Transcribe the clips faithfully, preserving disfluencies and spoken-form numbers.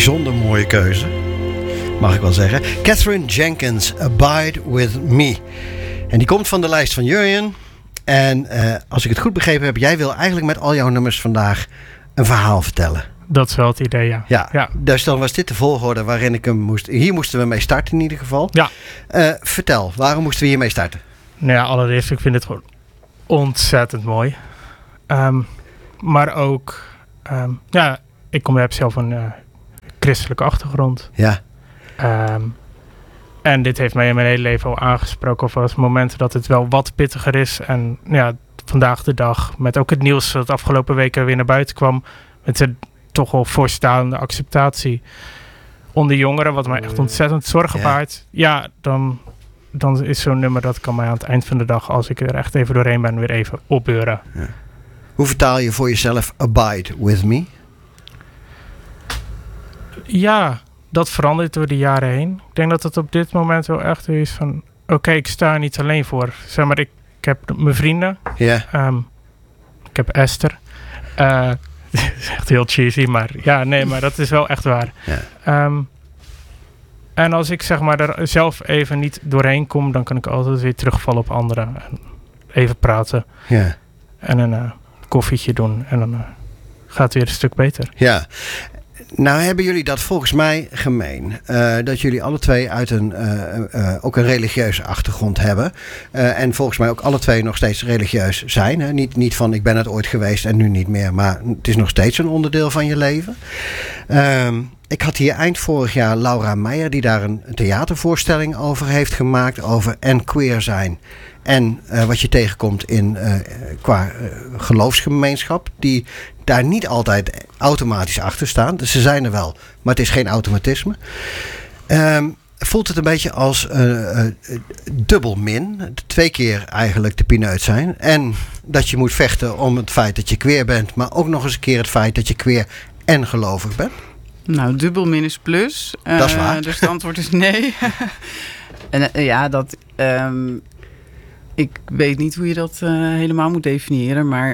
bijzonder mooie keuze. Mag ik wel zeggen. Katherine Jenkins, Abide With Me. En die komt van de lijst van Jurjen. En uh, als ik het goed begrepen heb, jij wil eigenlijk met al jouw nummers vandaag een verhaal vertellen. Dat is wel het idee, ja. Ja, ja. Dus dan was dit de volgorde waarin ik hem moest... Hier moesten we mee starten in ieder geval. Ja. Uh, vertel, waarom moesten we hiermee starten? Nou ja, allereerst, ik vind het gewoon ontzettend mooi. Um, maar ook... Um, ja, ik kom, heb zelf een uh, christelijke achtergrond. Ja. Um, en dit heeft mij in mijn hele leven al aangesproken. Of als momenten dat het wel wat pittiger is. En ja, vandaag de dag, met ook het nieuws dat afgelopen weken weer naar buiten kwam... met de toch wel voorstaande acceptatie onder jongeren, wat mij echt ontzettend zorgen ja. baart. Ja, dan, dan is zo'n nummer, dat kan mij aan het eind van de dag, als ik er echt even doorheen ben, weer even opbeuren. Ja. Hoe vertaal je voor jezelf Abide With Me? Ja, dat verandert door de jaren heen. Ik denk dat het op dit moment wel echt is van, oké, okay, ik sta er niet alleen voor. Zeg maar, ik, ik heb mijn vrienden. Ja. Um, ik heb Esther. Uh, dat is echt heel cheesy, maar ja, nee, maar dat is wel echt waar. Ja. Um, en als ik zeg maar er zelf even niet doorheen kom, dan kan ik altijd weer terugvallen op anderen. En even praten. Ja. En een uh, koffietje doen. En dan uh, gaat het weer een stuk beter. Ja. Nou hebben jullie dat volgens mij gemeen. Uh, dat jullie alle twee uit een, uh, uh, ook een religieuze achtergrond hebben. Uh, en volgens mij ook alle twee nog steeds religieus zijn. Hè? Niet, niet van ik ben het ooit geweest en nu niet meer. Maar het is nog steeds een onderdeel van je leven. Uh, ik had hier eind vorig jaar Laura Meijer, die daar een theatervoorstelling over heeft gemaakt. Over en queer zijn. En uh, wat je tegenkomt in uh, qua uh, geloofsgemeenschap. Die daar niet altijd automatisch achter staan. Dus ze zijn er wel, maar het is geen automatisme. Um, voelt het een beetje als uh, uh, dubbel min. Twee keer eigenlijk de pineut zijn. En dat je moet vechten om het feit dat je queer bent. Maar ook nog eens een keer het feit dat je queer en gelovig bent. Nou, dubbel min is plus. Uh, dat is waar. Dus het antwoord is nee. en uh, ja, dat... Um, ik weet niet hoe je dat uh, helemaal moet definiëren, maar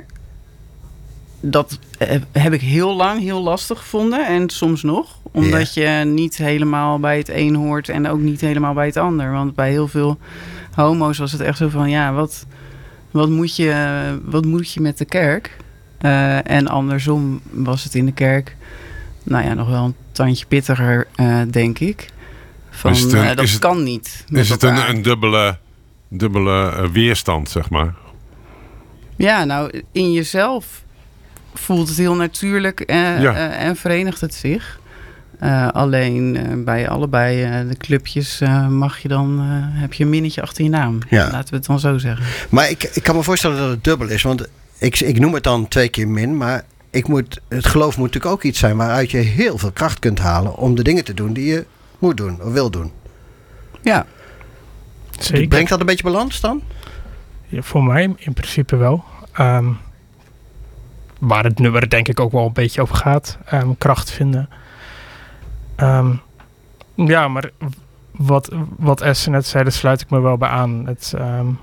dat heb ik heel lang heel lastig gevonden en soms nog. Omdat yeah. je niet helemaal bij het een hoort en ook niet helemaal bij het ander. Want bij heel veel homo's was het echt zo van, ja, wat, wat, moet, je, wat moet je met de kerk? Uh, en andersom was het in de kerk, nou ja, nog wel een tandje pittiger, uh, denk ik. Van, is het een, uh, dat is kan het, niet. Is het een, een dubbele, dubbele uh, weerstand, zeg maar? Ja, nou, in jezelf voelt het heel natuurlijk uh, ja. uh, en verenigt het zich. Uh, alleen uh, bij allebei uh, de clubjes uh, mag je dan, uh, heb je een minnetje achter je naam. Ja. Laten we het dan zo zeggen. Maar ik, ik kan me voorstellen dat het dubbel is. Want ik, ik noem het dan twee keer min. Maar ik moet, het geloof moet natuurlijk ook iets zijn waaruit je heel veel kracht kunt halen om de dingen te doen die je moet doen of wil doen. Ja. Zeker. Brengt dat een beetje balans dan? Ja, voor mij in principe wel. Um, waar het nummer denk ik ook wel een beetje over gaat. Um, kracht vinden. Um, ja, maar wat, wat Esther net zei, daar sluit ik me wel bij aan. Het, um,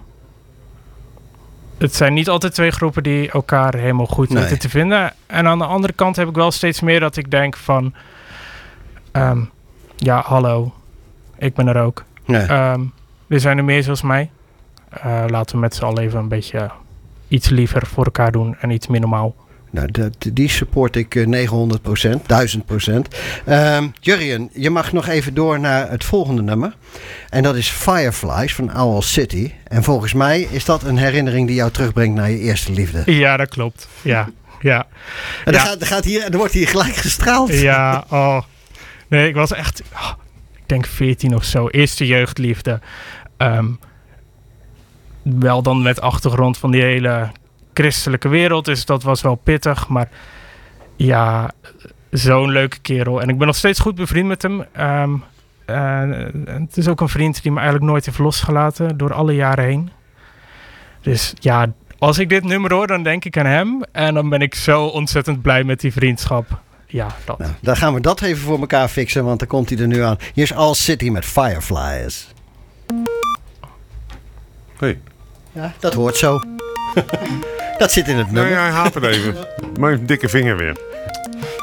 het zijn niet altijd twee groepen die elkaar helemaal goed nee. weten te vinden. En aan de andere kant heb ik wel steeds meer dat ik denk van... Um, ja, hallo. Ik ben er ook. Nee. Um, er zijn er meer zoals mij. Uh, laten we met z'n allen even een beetje iets liever voor elkaar doen en iets meer normaal. Nou, dat, die support ik negenhonderd procent, duizend procent. Um, Jurjen, je mag nog even door naar het volgende nummer. En dat is Fireflies van Owl City. En volgens mij is dat een herinnering die jou terugbrengt naar je eerste liefde. Ja, dat klopt. Ja, ja. En ja. Er, gaat, er, gaat hier, er wordt hier gelijk gestraald. Ja, oh. Nee, ik was echt... Oh, ik denk veertien of zo. Eerste jeugdliefde. Um, wel dan met achtergrond van die hele christelijke wereld. Dus dat was wel pittig. Maar ja, zo'n leuke kerel. En ik ben nog steeds goed bevriend met hem. Um, uh, het is ook een vriend die me eigenlijk nooit heeft losgelaten. Door alle jaren heen. Dus ja, als ik dit nummer hoor, dan denk ik aan hem. En dan ben ik zo ontzettend blij met die vriendschap. Ja, dat. Nou, dan gaan we dat even voor elkaar fixen. Want dan komt hij er nu aan. Hier is Owl City met Fireflies. Hey. Ja, dat hoort zo. Dat zit in het nummer. Nee, hij hapert even. Mijn dikke vinger weer.